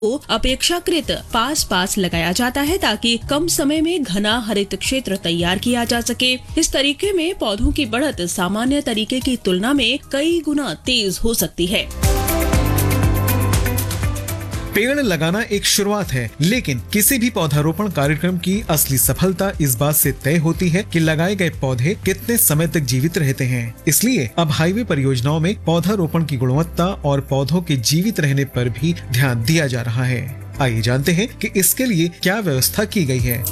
को अपेक्षाकृत पास लगाया जाता है ताकि कम समय में घना हरित क्षेत्र तैयार किया जा सके। इस तरीके में पौधों की बढ़त सामान्य तरीके की तुलना में कई गुना तेज हो सकती है। पेड़ लगाना एक शुरुआत है, लेकिन किसी भी पौधारोपण कार्यक्रम की असली सफलता इस बात से तय होती है कि लगाए गए पौधे कितने समय तक जीवित रहते हैं। इसलिए अब हाईवे परियोजनाओं में पौधारोपण की गुणवत्ता और पौधों के जीवित रहने पर भी ध्यान दिया जा रहा है। आइए जानते हैं कि इसके लिए क्या व्यवस्था की गई है।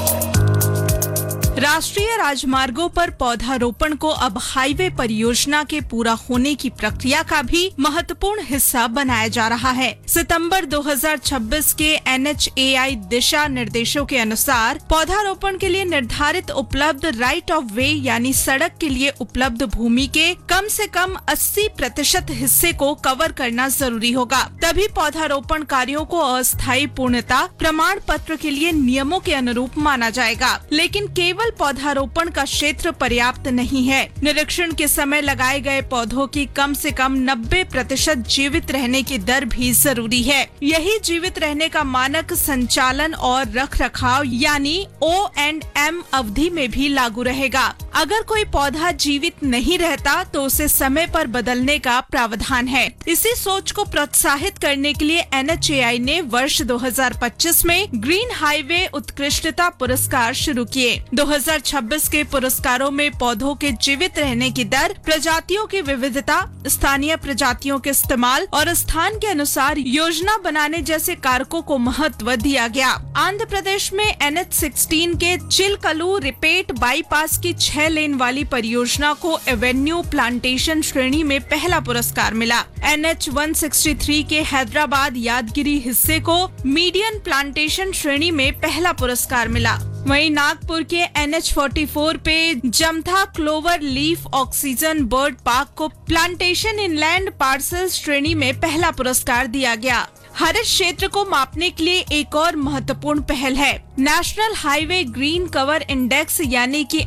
राष्ट्रीय राजमार्गों पर पौधारोपण को अब हाईवे परियोजना के पूरा होने की प्रक्रिया का भी महत्वपूर्ण हिस्सा बनाया जा रहा है। सितंबर 2026 के NHAI दिशा निर्देशों के अनुसार पौधारोपण के लिए निर्धारित उपलब्ध राइट ऑफ वे यानी सड़क के लिए उपलब्ध भूमि के कम से कम 80% हिस्से को कवर करना जरूरी होगा। तभी पौधारोपण कार्यों को अस्थायी पूर्णता प्रमाण पत्र के लिए नियमों के अनुरूप माना जाएगा। लेकिन केवल पौधारोपण का क्षेत्र पर्याप्त नहीं है। निरीक्षण के समय लगाए गए पौधों की कम से कम 90% जीवित रहने की दर भी जरूरी है। यही जीवित रहने का मानक संचालन और रखरखाव यानी O&M अवधि में भी लागू रहेगा। अगर कोई पौधा जीवित नहीं रहता तो उसे समय पर बदलने का प्रावधान है। इसी सोच को प्रोत्साहित करने के लिए NHAI ने वर्ष 2025 में ग्रीन हाईवे उत्कृष्टता पुरस्कार शुरू किए। 2026 के पुरस्कारों में पौधों के जीवित रहने की दर, प्रजातियों की विविधता, स्थानीय प्रजातियों के इस्तेमाल और स्थान के अनुसार योजना बनाने जैसे कारकों को महत्व दिया गया। आंध्र प्रदेश में NH16 के चिलकलू रिपेट बाईपास की 6 लेन वाली परियोजना को एवेन्यू प्लांटेशन श्रेणी में पहला पुरस्कार मिला। NH163 के हैदराबाद यादगिरी हिस्से को मीडियन प्लांटेशन श्रेणी में पहला पुरस्कार मिला। वहीं नागपुर के NH44 पे जमथा clover leaf oxygen bird park को प्लांटेशन इनलैंड पार्सल श्रेणी में पहला पुरस्कार दिया गया। हरित क्षेत्र को मापने के लिए एक और महत्वपूर्ण पहल है national highway green cover index यानी कि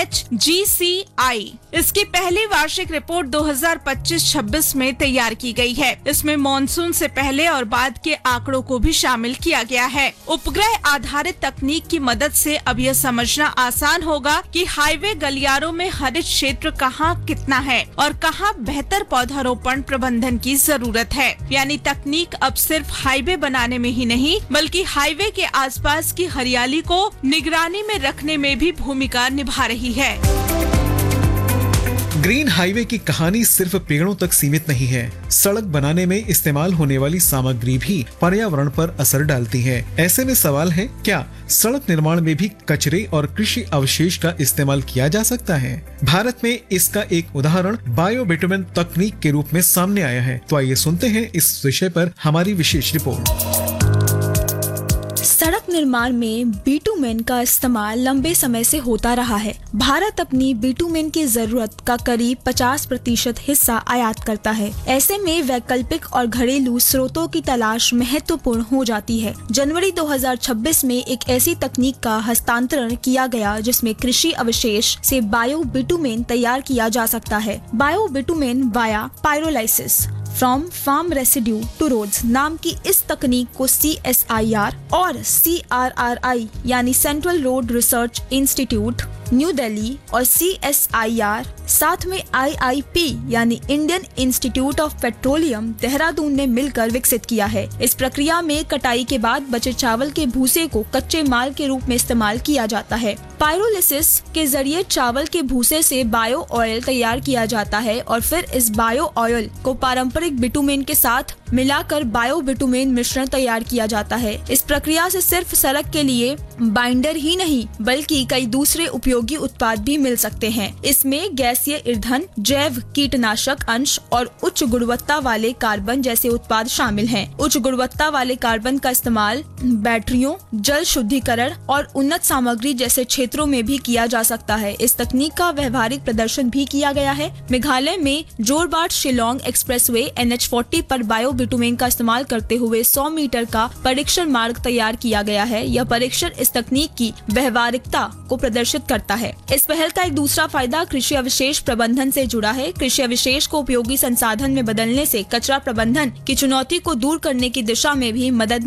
NHGCI। इसकी पहली वार्षिक रिपोर्ट 2025-26 में तैयार की गई है। इसमें मॉनसून से पहले और बाद के आंकड़ों को भी शामिल किया गया है। उपग्रह आधारित तकनीक की मदद से अब यह समझना आसान होगा कि हाईवे गलियारों में हरित क्षेत्र कहाँ कितना है और कहाँ बेहतर पौधारोपण प्रबंधन की जरूरत है। यानी तकनीक अब सिर्फ हाईवे बनाने में ही नहीं बल्कि हाईवे के आसपास की हरियाली को निगरानी में रखने में भी भूमिका निभा रही है। ग्रीन हाईवे की कहानी सिर्फ पेड़ों तक सीमित नहीं है। सड़क बनाने में इस्तेमाल होने वाली सामग्री भी पर्यावरण पर असर डालती है। ऐसे में सवाल है, क्या सड़क निर्माण में भी कचरे और कृषि अवशेष का इस्तेमाल किया जा सकता है? भारत में इसका एक उदाहरण बायोबिटुमेन तकनीक के रूप में सामने आया है। तो आइए सुनते हैं इस विषय पर हमारी विशेष रिपोर्ट। सड़क निर्माण में बिटुमेन का इस्तेमाल लंबे समय से होता रहा है। भारत अपनी बिटुमेन की जरूरत का करीब 50% हिस्सा आयात करता है। ऐसे में वैकल्पिक और घरेलू स्रोतों की तलाश महत्वपूर्ण हो जाती है। जनवरी 2026 में एक ऐसी तकनीक का हस्तांतरण किया गया जिसमें कृषि अवशेष से बायो बिटुमेन तैयार किया जा सकता है। Bio bitumen via pyrolysis from farm residue two roads नाम की इस तकनीक को CSIR और CRRI यानी central road research institute new Delhi और CSIR साथ में IIP यानी Indian institute of petroleum Dehradun ने मिलकर विकसित किया है। इस प्रक्रिया में कटाई के बाद बचे चावल के भूसे को कच्चे माल के रूप में इस्तेमाल किया जाता है। पायरोलिसिस के जरिए चावल के भूसे से बायो ऑयल तैयार किया जाता है और फिर इस बायो ऑयल को पारंपरिक बिटुमेन के साथ मिलाकर बायो बिटुमेन मिश्रण तैयार किया जाता है। इस प्रक्रिया से सिर्फ सड़क के लिए बाइंडर ही नहीं बल्कि कई दूसरे उपयोगी उत्पाद भी मिल सकते हैं। इसमें गैसीय ईंधन, जैव कीटनाशक अंश और उच्च गुणवत्ता वाले कार्बन जैसे उत्पाद शामिल हैं। उच्च गुणवत्ता वाले कार्बन का इस्तेमाल बैटरियों, जल शुद्धिकरण और उन्नत सामग्री जैसे क्षेत्रों में भी किया जा सकता है। इस तकनीक का व्यवहारिक प्रदर्शन भी किया गया है। मेघालय में जोरबाट शिलोंग एक्सप्रेसवे NH40 पर बायो बिटुमेन का इस्तेमाल करते हुए 100 मीटर का परीक्षण मार्ग तैयार किया गया है। यह परीक्षण इस तकनीक की व्यवहारिकता को प्रदर्शित करता है। इस पहल का एक दूसरा फायदा कृषि अवशेष प्रबंधन से जुड़ा है। कृषि अवशेष को उपयोगी संसाधन में बदलने से कचरा प्रबंधन की चुनौती को दूर करने की दिशा में भी मदद